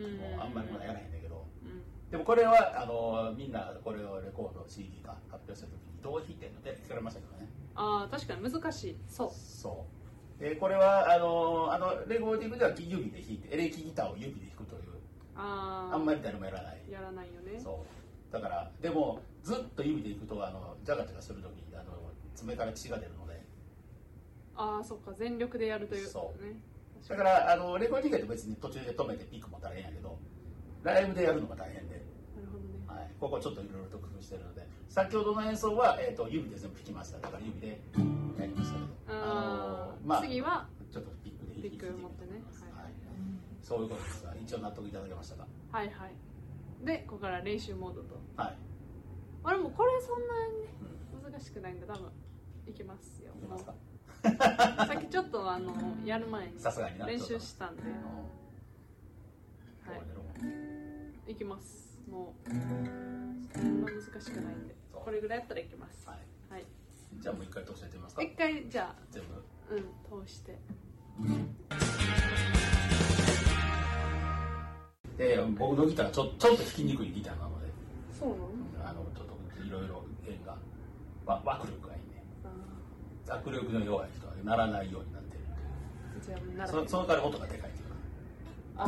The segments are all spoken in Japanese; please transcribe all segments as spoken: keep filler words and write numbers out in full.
もうあんまりもやらへんだけど、 うん、 でもこれはあのみんなこれをレコード シーディー か発表した時にどう弾いてるので聞かれましたけどね。 ああ確かに難しい。そうそうでこれはあのあのレコーディングでは指で弾いてエレキギターを指で弾くというああんまり誰もやらないやらないよね。 そうだからでもずっと指で弾くとあのジャガジャガする時にあの爪から血が出るので、 ああそっか全力でやるというそうね。 だからあのレコーディングって別に途中で止めてピックも大変やけどライブでやるのが大変で、 なるほどね、 はい、ここちょっといろいろと工夫してるので先ほどの演奏は、えー、と指で全部弾きました。だから指でやりましたけどああの、まあ、 次はちょっとピックで弾いてピック持ってね、 はいはい、そういうことですが一応納得いただけましたか。 はいはい。でここから練習モードと。 はい。 あれもこれそんなに、ねうん、難しくないんで多分いきますよ。 いきますか。 さっきちょっとあのやる前にさすがにな練習したんで、 うんはいいきます。もうそんな難しくないんでこれぐらいやったらいきます。 はい、 はい、 じゃあもう一回通してやってみますか。 一回じゃあ全部うん通して、 で僕のギターはちょちょっと弾きにくいギターなので、 そうなのあのちょっといろいろ弦がわ握力がいいね。握力の弱い人は鳴らないようになってるっていう。 じゃあならそその代わり音がでかいっていうか。 あ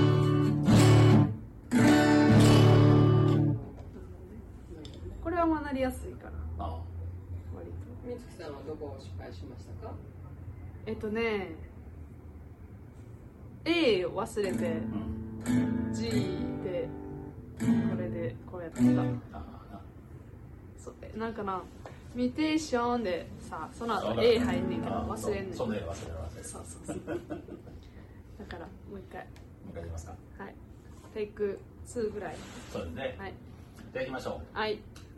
これはまあなりやすいから。 ああ割と。 美月さんはどこを失敗しましたか？ えっとね A を忘れて、うん、G でこれでこうやってた。ああそなんかなミテーションでさその後 A 入んねんけど忘れんねん。 そんで忘れる忘れる。 そうそうそうだからもう一回もう一回いきますか。 はいテイクツーぐらい。 そうですね。 はいじゃあいきましょう。 はい。